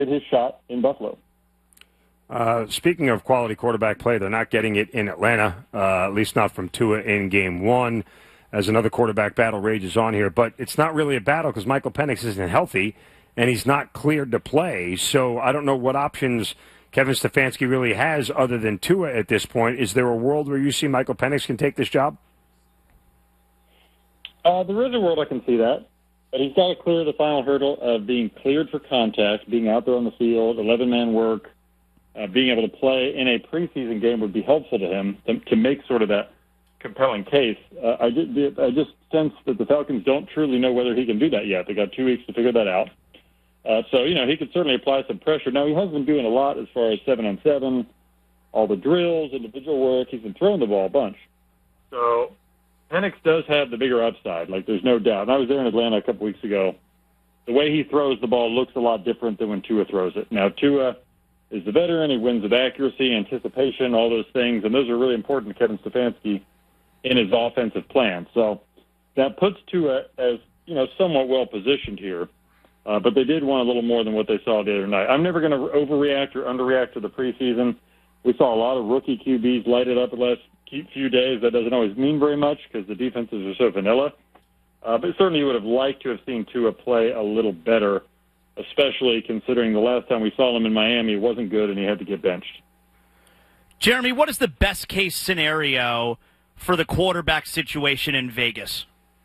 his shot in Buffalo. Speaking of quality quarterback play, they're not getting it in Atlanta, at least not from Tua in Game 1, as another quarterback battle rages on here. But it's not really a battle because Michael Penix isn't healthy, and he's not cleared to play. So I don't know what options Kevin Stefanski really has other than Tua at this point. Is there a world where you see Michael Penix can take this job? There is a world I can see that. But he's got to clear the final hurdle of being cleared for contact, being out there on the field, 11-man work, being able to play in a preseason game would be helpful to him to make sort of that compelling case. I just sense that the Falcons don't truly know whether he can do that yet. They got 2 weeks to figure that out. So, he could certainly apply some pressure. Now, he has been doing a lot as far as 7-on-7, all the drills, individual work. He's been throwing the ball a bunch. So Penix does have the bigger upside, like there's no doubt. And I was there in Atlanta a couple weeks ago. The way he throws the ball looks a lot different than when Tua throws it. Now, Tua is the veteran. He wins with accuracy, anticipation, all those things, and those are really important to Kevin Stefanski in his offensive plan. So that puts Tua as, somewhat well-positioned here. But they did want a little more than what they saw the other night. I'm never going to overreact or underreact to the preseason. We saw a lot of rookie QBs light it up the last few days. That doesn't always mean very much because the defenses are so vanilla. But certainly you would have liked to have seen Tua play a little better, especially considering the last time we saw him in Miami, it wasn't good and he had to get benched. Jeremy, what is the best-case scenario for the quarterback situation in Vegas?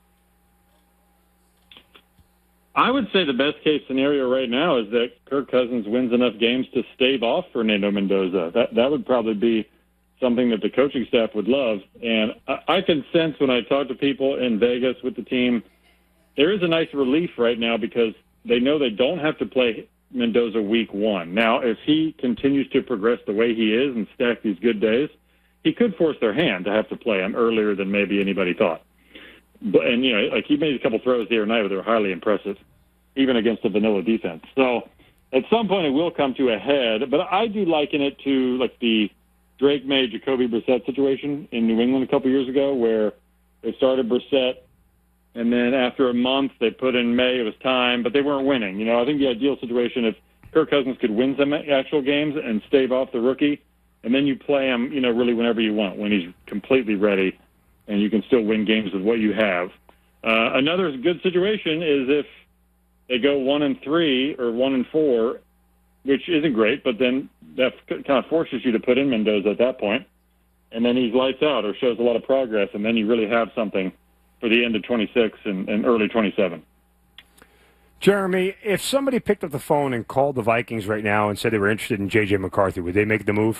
I would say the best-case scenario right now is that Kirk Cousins wins enough games to stave off Fernando Mendoza. That would probably be something that the coaching staff would love. And I can sense when I talk to people in Vegas with the team, there is a nice relief right now because they know they don't have to play Mendoza week 1. Now, if he continues to progress the way he is and stack these good days, he could force their hand to have to play him earlier than maybe anybody thought. And, he made a couple throws the other night that were highly impressive, even against a vanilla defense. So at some point it will come to a head, but I do liken it to like the Drake May, Jacoby Brissett situation in New England a couple years ago where they started Brissett, and then after a month they put in May. It was time, but they weren't winning. I think the ideal situation if Kirk Cousins could win some actual games and stave off the rookie, and then you play him, really whenever you want, when he's completely ready, and you can still win games with what you have. Another good situation is if they go 1-3 or 1-4, which isn't great, but then that kind of forces you to put in Mendoza at that point, and then he's lights out or shows a lot of progress, and then you really have something for the end of 26 and early 27. Jeremy, if somebody picked up the phone and called the Vikings right now and said they were interested in J.J. McCarthy, would they make the move?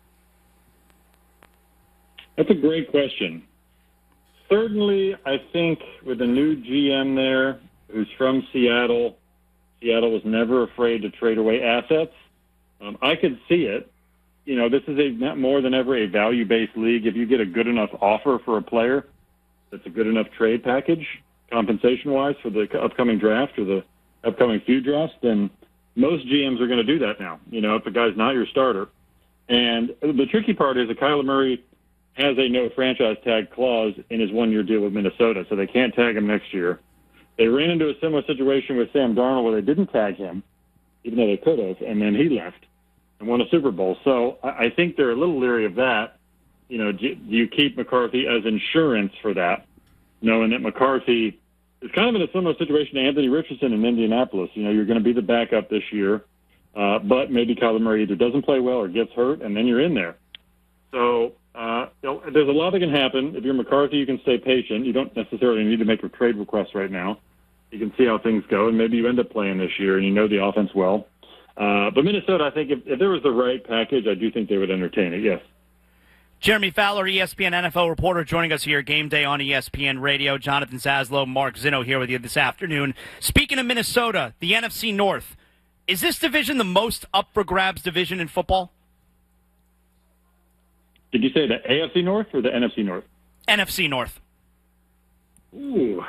That's a great question. Certainly, I think with the new GM there, who's from Seattle, Seattle was never afraid to trade away assets. I could see it. This is more than ever a value-based league. If you get a good enough offer for a player, that's a good enough trade package, compensation-wise, for the upcoming draft or the upcoming few drafts, then most GMs are going to do that now, if a guy's not your starter. And the tricky part is that Kyler Murray has a no franchise tag clause in his 1-year deal with Minnesota, so they can't tag him next year. They ran into a similar situation with Sam Darnold where they didn't tag him, even though they could have, and then he left and won a Super Bowl. So I think they're a little leery of that. Do you keep McCarthy as insurance for that, knowing that McCarthy is kind of in a similar situation to Anthony Richardson in Indianapolis? You're going to be the backup this year, but maybe Kyler Murray either doesn't play well or gets hurt, and then you're in there. So there's a lot that can happen. If you're McCarthy, you can stay patient. You don't necessarily need to make a trade request right now. You can see how things go, and maybe you end up playing this year, and you know the offense well. But Minnesota, I think if there was the right package, I do think they would entertain it, yes. Jeremy Fowler, ESPN NFL reporter, joining us here game day on ESPN Radio. Jonathan Zaslow, Mark Zinno here with you this afternoon. Speaking of Minnesota, the NFC North, is this division the most up for grabs division in football? Did you say the AFC North or the NFC North? NFC North. Ooh,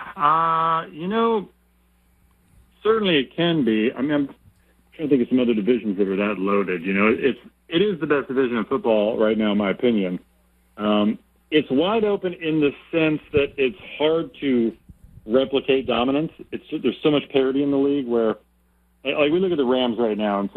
certainly it can be. I mean, I'm trying to think of some other divisions that are that loaded. It is the best division in football right now, in my opinion. It's wide open in the sense that it's hard to replicate dominance. There's so much parity in the league where like we look at the Rams right now and